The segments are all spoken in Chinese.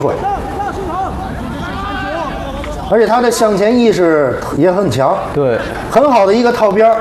而且他的向前意识也很强， 对， 很好的一个套边儿。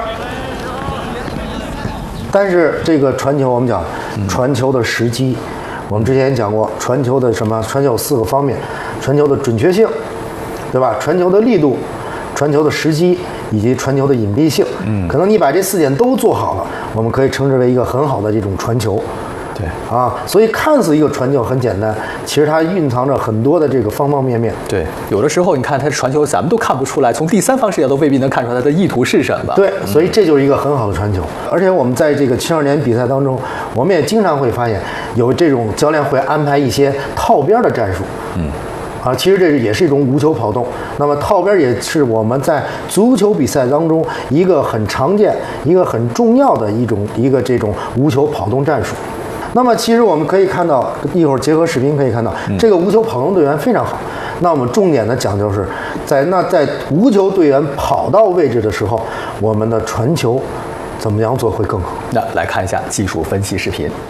但是这个传球，我们讲传球的时机，我们之前也讲过，传球的什么？传球有4个方面：传球的准确性，对吧？传球的力度，传球的时机，以及传球的隐蔽性。可能你把这4点都做好了，我们可以称之为一个很好的这种传球。 对啊，所以看似一个传球很简单，其实它蕴藏着很多的这个方方面面。 对，有的时候你看他传球，咱们都看不出来，从第三方视角都未必能看出来他的意图是什么。 对，所以这就是一个很好的传球。而且我们在这个青少年比赛当中，我们也经常会发现有这种教练会安排一些套边的战术。其实这也是一种无球跑动。那么套边也是我们在足球比赛当中一个很常见、一个很重要的一个这种无球跑动战术。那么其实我们可以看到，一会儿结合视频可以看到，这个无球跑动队员非常好。那我们重点的讲究是在无球队员跑到位置的时候，我们的传球怎么样做会更好。 那来看一下技术分析视频。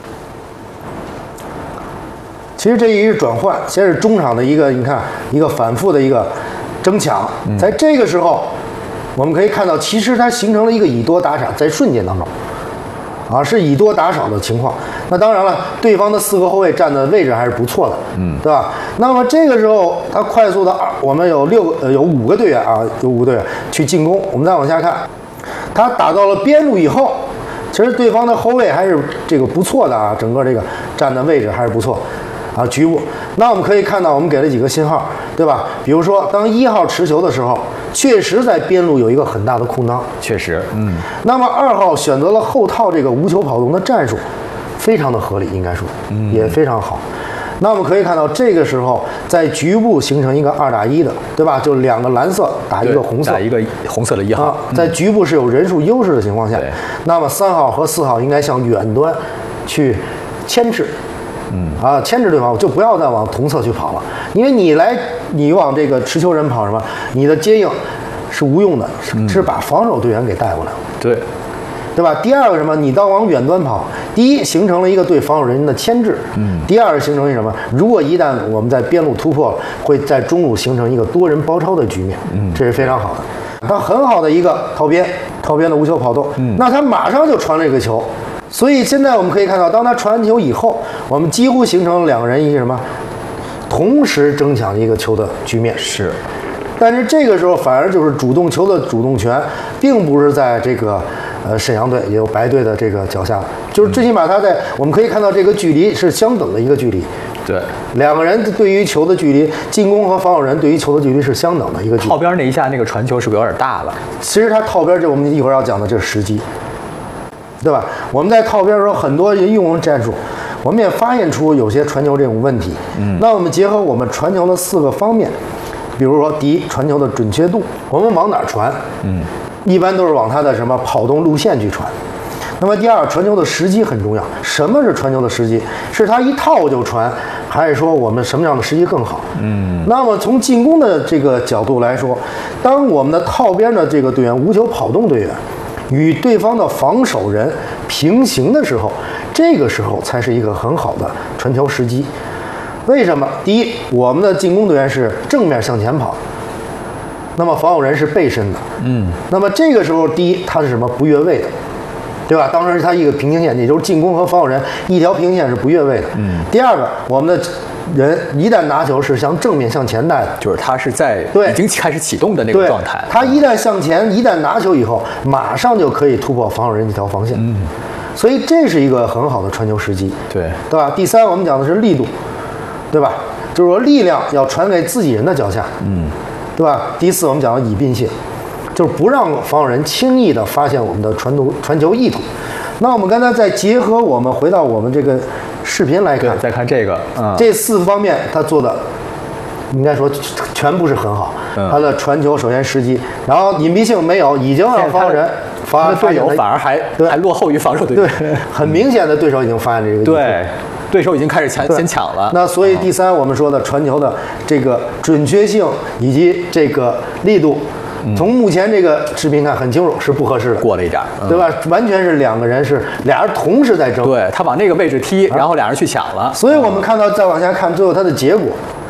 其实这一个转换，先是中场的一个，你看一个反复的一个争抢，在这个时候，我们可以看到，其实它形成了一个以多打少，在瞬间当中，是以多打少的情况。那当然了，对方的4个后卫站的位置还是不错的，对吧？那么这个时候，他快速的，我们有5个队员有5个队员去进攻。我们再往下看，他打到了边路以后，其实对方的后卫还是这个不错的整个这个站的位置还是不错。局部，那我们可以看到，我们给了几个信号，对吧？比如说，当1号持球的时候，确实在边路有一个很大的空当， 确实， 那么2号选择了后套这个无球跑动的战术，非常的合理，应该说，也非常好。那我们可以看到，这个时候在局部形成一个2打1的，对吧？就2个蓝色打一个红色， 打一个红色的1号， 在局部是有人数优势的情况下，那么3号和4号应该向远端去牵制。牵制对方，就不要再往同侧去跑了，因为你往这个持球人跑什么，你的接应是无用的，是把防守队员给带过来了，对吧？第二个什么，你到往远端跑，第一形成了一个对防守人员的牵制，第二个形成一什么？如果一旦我们在边路突破了，会在中路形成一个多人包抄的局面，这是非常好的。他很好的一个套边的无球跑动，那他马上就传了这个球。所以现在我们可以看到，当他传完球以后，我们几乎形成了2个人一个什么同时争抢一个球的局面。 是， 但是这个时候反而就是主动球的主动权，并不是在这个沈阳队也有白队的这个脚下，就是最起码他在我们可以看到这个距离是相等的一个距离。 对 ，2个人对于球的距离，进攻和防守人对于球的距离是相等的一个距离。 套边那一下那个传球是不是有点大了？ 其实他套边，这我们一会儿要讲的这是时机。对吧？我们在套边的时候，很多人用战术，我们也发现出有些传球这种问题。那我们结合我们传球的4个方面，比如说，第一，传球的准确度，我们往哪儿传？一般都是往他的什么跑动路线去传。那么第二，传球的时机很重要。什么是传球的时机？是他一套就传，还是说我们什么样的时机更好？那么从进攻的这个角度来说，当我们的套边的这个队员无球跑动队员与对方的防守人平行的时候，这个时候才是一个很好的传球时机。为什么？第一，我们的进攻队员是正面向前跑，那么防守人是背身的。那么这个时候，第一，他是什么？不越位的，对吧？当时他一个平行线，也就是进攻和防守人一条平行线是不越位的。第二个，我们的人一旦拿球是向正面向前带的， 就是他是在已经开始启动的那个状态。 他一旦向前，一旦拿球以后，马上就可以突破防守人这条防线。所以这是一个很好的传球时机，对吧？第三，我们讲的是力度，对吧？就是说力量要传给自己人的脚下，对吧？第四，我们讲的隐蔽性，就是不让防守人轻易的发现我们的传球意图。那我们刚才再结合我们回到我们这个视频来看， 再看这个， 这4方面他做的应该说全部是很好。他的传球首先时机，然后隐蔽性没有，已经让防守人队友反而还落后于防守队友。 对，很明显的对手已经发现这个。 对手已经开始先抢了。 那所以第三，我们说的传球的这个准确性以及这个力度，从目前这个视频看很清楚是不合适的， 过了一点， 对吧？完全是2个人俩人同时在争， 对他往那个位置踢，然后俩人去抢了。 所以我们看到再往下看，最后他的结果